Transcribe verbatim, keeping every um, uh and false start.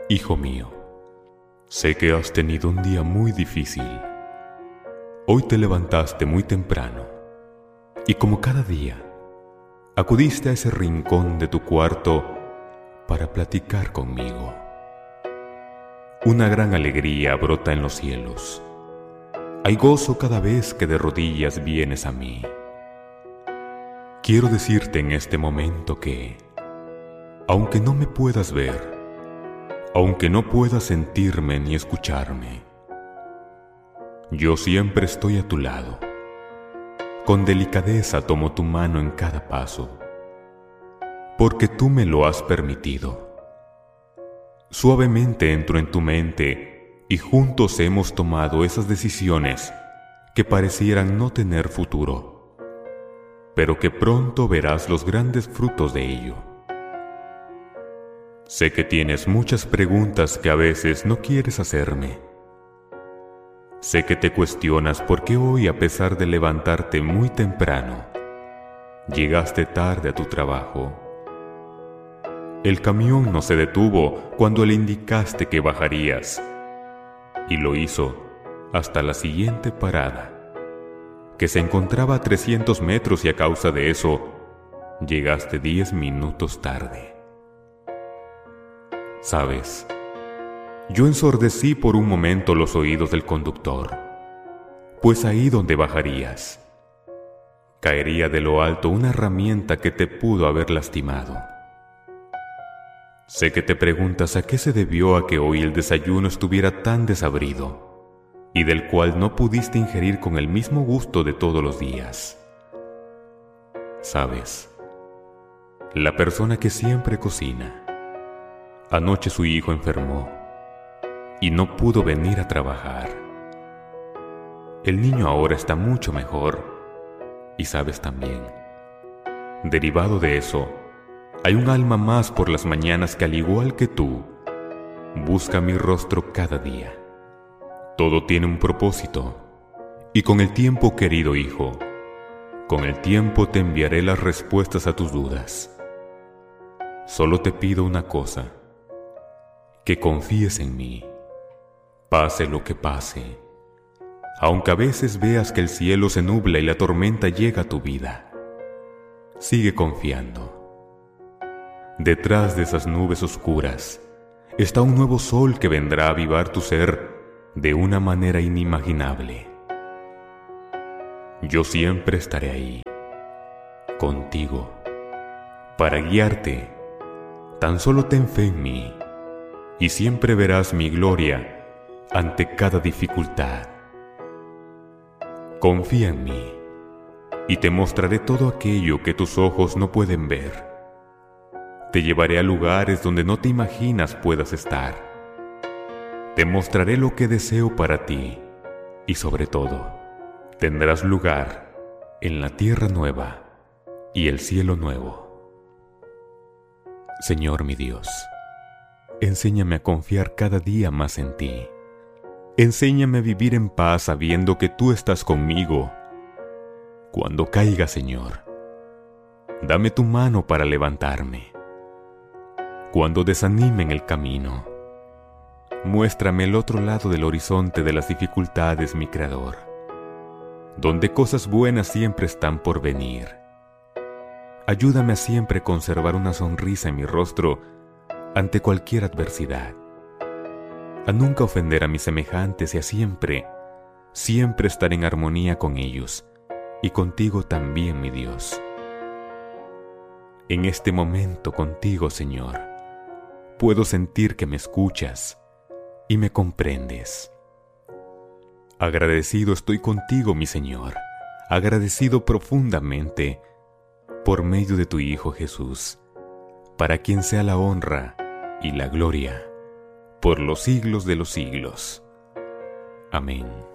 Hijo mío, sé que has tenido un día muy difícil. Hoy te levantaste muy temprano y, como cada día, acudiste a ese rincón de tu cuarto para platicar conmigo. Una gran alegría brota en los cielos. Hay gozo cada vez que de rodillas vienes a mí. Quiero decirte en este momento que, aunque no me puedas ver, aunque no puedas sentirme ni escucharme, yo siempre estoy a tu lado. Con delicadeza tomo tu mano en cada paso, porque tú me lo has permitido. Suavemente entro en tu mente y juntos hemos tomado esas decisiones que parecieran no tener futuro, pero que pronto verás los grandes frutos de ello. Sé que tienes muchas preguntas que a veces no quieres hacerme. Sé que te cuestionas por qué hoy, a pesar de levantarte muy temprano, llegaste tarde a tu trabajo. El camión no se detuvo cuando le indicaste que bajarías, y lo hizo hasta la siguiente parada, que se encontraba a trescientos metros, y a causa de eso, llegaste diez minutos tarde. ¿Sabes? Yo ensordecí por un momento los oídos del conductor, pues ahí donde bajarías, caería de lo alto una herramienta que te pudo haber lastimado. Sé que te preguntas a qué se debió a que hoy el desayuno estuviera tan desabrido y del cual no pudiste ingerir con el mismo gusto de todos los días. ¿Sabes? La persona que siempre cocina, anoche su hijo enfermó y no pudo venir a trabajar. El niño ahora está mucho mejor, y sabes también, derivado de eso, hay un alma más por las mañanas que, al igual que tú, busca mi rostro cada día. Todo tiene un propósito, y con el tiempo, querido hijo, con el tiempo te enviaré las respuestas a tus dudas. Solo te pido una cosa: que confíes en mí, pase lo que pase, aunque a veces veas que el cielo se nubla y la tormenta llega a tu vida. Sigue confiando. Detrás de esas nubes oscuras está un nuevo sol que vendrá a avivar tu ser de una manera inimaginable. Yo siempre estaré ahí, contigo, para guiarte. Tan solo ten fe en mí, y siempre verás mi gloria ante cada dificultad. Confía en mí, y te mostraré todo aquello que tus ojos no pueden ver. Te llevaré a lugares donde no te imaginas puedas estar. Te mostraré lo que deseo para ti, y sobre todo, tendrás lugar en la tierra nueva y el cielo nuevo. Señor mi Dios, enséñame a confiar cada día más en ti. Enséñame a vivir en paz sabiendo que tú estás conmigo. Cuando caiga, Señor, dame tu mano para levantarme. Cuando desanime en el camino, muéstrame el otro lado del horizonte de las dificultades, mi Creador, donde cosas buenas siempre están por venir. Ayúdame a siempre conservar una sonrisa en mi rostro ante cualquier adversidad, a nunca ofender a mis semejantes y a siempre, siempre estar en armonía con ellos y contigo también, mi Dios. En este momento contigo, Señor, puedo sentir que me escuchas y me comprendes. Agradecido estoy contigo, mi Señor, agradecido profundamente por medio de tu Hijo Jesús, para quien sea la honra y la gloria por los siglos de los siglos. Amén.